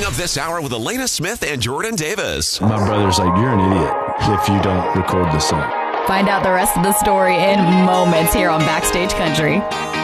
Wrapping up this hour with Elena Smith and Jordan Davis. My brother's like, you're an idiot if you don't record the song. Find out the rest of the story in moments here on Backstage Country.